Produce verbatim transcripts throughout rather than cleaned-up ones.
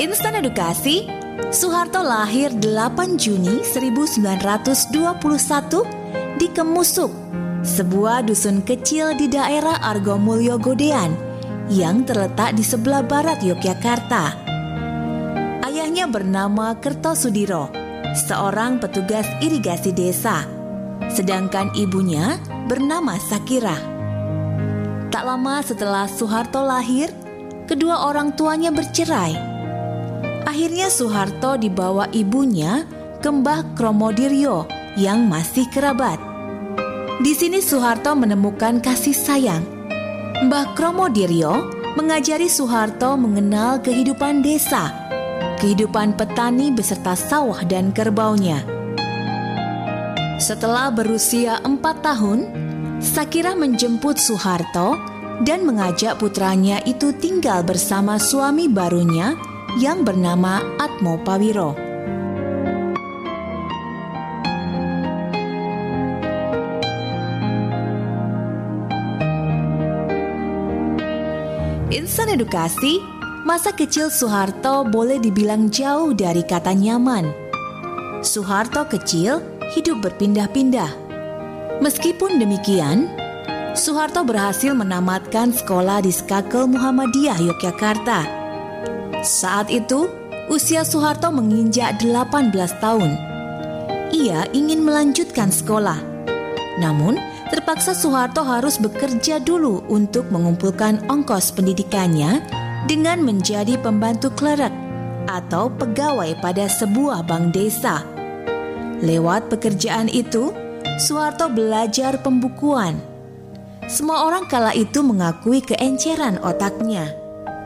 Instan Edukasi. Soeharto lahir delapan Juni seribu sembilan ratus dua puluh satu di Kemusuk, sebuah dusun kecil di daerah Argomulyo Godean yang terletak di sebelah barat Yogyakarta. Ayahnya bernama Kertosudiro, seorang petugas irigasi desa, sedangkan ibunya bernama Sakirah. Tak lama setelah Soeharto lahir, kedua orang tuanya bercerai. Akhirnya Soeharto dibawa ibunya ke Mbah Kromodiryo yang masih kerabat. Di sini Soeharto menemukan kasih sayang. Mbah Kromodiryo mengajari Soeharto mengenal kehidupan desa, kehidupan petani beserta sawah dan kerbaunya. Setelah berusia empat tahun, Sakirah menjemput Soeharto dan mengajak putranya itu tinggal bersama suami barunya yang bernama Atmo Pawiro. Instan Edukasi. Masa kecil Soeharto boleh dibilang jauh dari kata nyaman. Soeharto kecil hidup berpindah-pindah. Meskipun demikian, Soeharto berhasil menamatkan sekolah di Skakel Muhammadiyah Yogyakarta. Saat itu, usia Soeharto menginjak delapan belas tahun. Ia ingin melanjutkan sekolah. Namun, terpaksa Soeharto harus bekerja dulu untuk mengumpulkan ongkos pendidikannya dengan menjadi pembantu klerek atau pegawai pada sebuah bank desa. Lewat pekerjaan itu, Soeharto belajar pembukuan. Semua orang kala itu mengakui keenceran otaknya.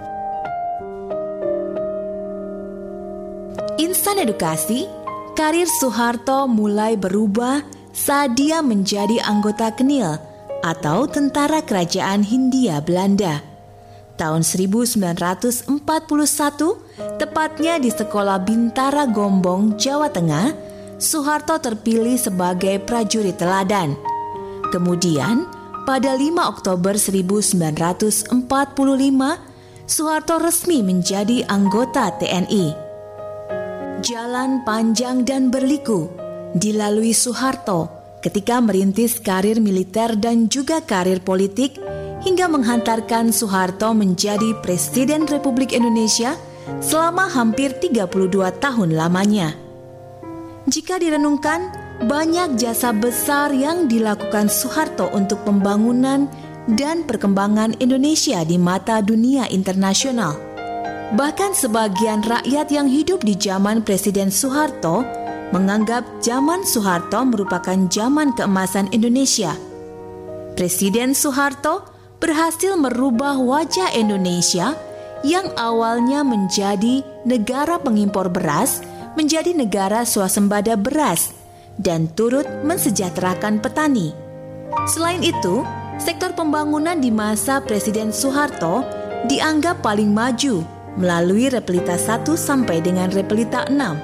Instan Edukasi. Karir Soeharto mulai berubah saat dia menjadi anggota K N I L atau Tentara Kerajaan Hindia Belanda. Tahun seribu sembilan ratus empat puluh satu, tepatnya di Sekolah Bintara Gombong, Jawa Tengah, Soeharto terpilih sebagai prajurit teladan. Kemudian, pada lima Oktober seribu sembilan ratus empat puluh lima, Soeharto resmi menjadi anggota T N I. Jalan panjang dan berliku dilalui Soeharto ketika merintis karir militer dan juga karir politik hingga menghantarkan Soeharto menjadi Presiden Republik Indonesia selama hampir tiga puluh dua tahun lamanya. Jika direnungkan, banyak jasa besar yang dilakukan Soeharto untuk pembangunan dan perkembangan Indonesia di mata dunia internasional. Bahkan sebagian rakyat yang hidup di zaman Presiden Soeharto menganggap zaman Soeharto merupakan zaman keemasan Indonesia. Presiden Soeharto berhasil merubah wajah Indonesia yang awalnya menjadi negara pengimpor beras menjadi negara swasembada beras dan turut mensejahterakan petani. Selain itu, sektor pembangunan di masa Presiden Soeharto dianggap paling maju melalui Repelita satu sampai dengan Repelita enam.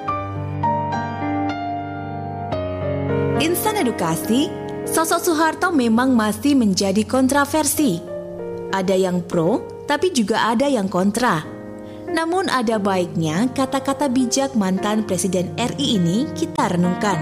Instan Edukasi. Sosok Soeharto memang masih menjadi kontroversi. Ada yang pro, tapi juga ada yang kontra. Namun ada baiknya kata-kata bijak mantan Presiden R I ini kita renungkan.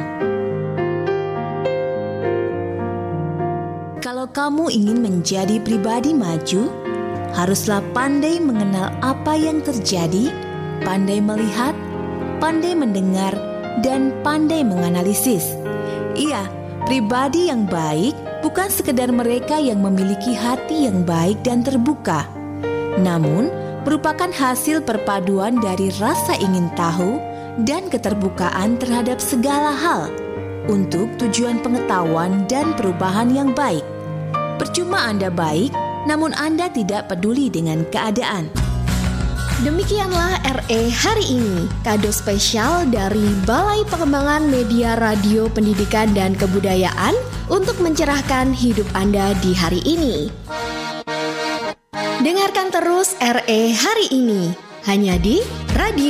Kalau kamu ingin menjadi pribadi maju, haruslah pandai mengenal apa yang terjadi, pandai melihat, pandai mendengar, dan pandai menganalisis. Iya, pribadi yang baik bukan sekedar mereka yang memiliki hati yang baik dan terbuka, namun merupakan hasil perpaduan dari rasa ingin tahu dan keterbukaan terhadap segala hal untuk tujuan pengetahuan dan perubahan yang baik. Percuma Anda baik, namun Anda tidak peduli dengan keadaan. Demikianlah R E hari ini, kado spesial dari Balai Pengembangan Media Radio Pendidikan dan Kebudayaan untuk mencerahkan hidup Anda di hari ini. Dengarkan terus R E hari ini, hanya di Radio